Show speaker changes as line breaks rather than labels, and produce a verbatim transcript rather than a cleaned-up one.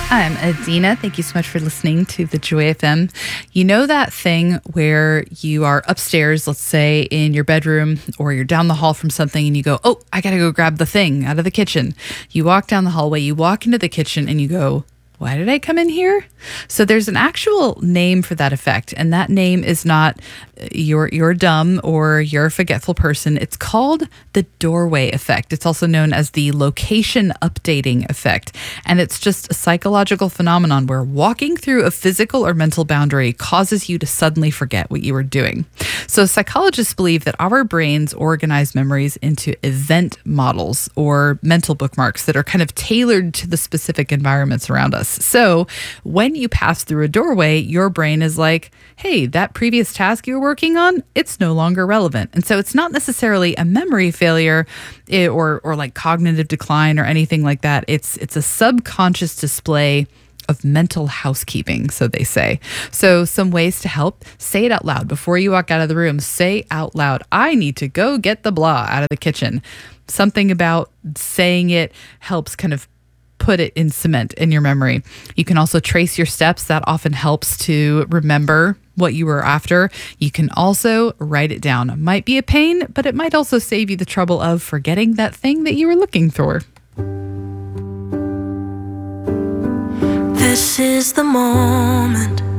I'm Adina. Thank you so much for listening to the Joy F M. You know that thing where you are upstairs, let's say in your bedroom, or you're down the hall from something and you go, oh, I got to go grab the thing out of the kitchen. You walk down the hallway, you walk into the kitchen and you go, why did I come in here? So there's an actual name for that effect, and that name is not you're you're dumb or you're a forgetful person. It's called the doorway effect. It's also known as the location updating effect, and it's just a psychological phenomenon where walking through a physical or mental boundary causes you to suddenly forget what you were doing. So psychologists believe that our brains organize memories into event models or mental bookmarks that are kind of tailored to the specific environments around us. So when you pass through a doorway, your brain is like, hey, that previous task you were working on, it's no longer relevant. And so it's not necessarily a memory failure eh, or or like cognitive decline or anything like that. It's it's a subconscious display of mental housekeeping, so they say. So some ways to help: say it out loud before you walk out of the room. Say out loud, I need to go get the blah out of the kitchen. Something about saying it helps kind of put it in cement in your memory. You can also trace your steps. That often helps to remember what you were after. You can also write it down. It might be a pain, but it might also save you the trouble of forgetting that thing that you were looking for.
This is the moment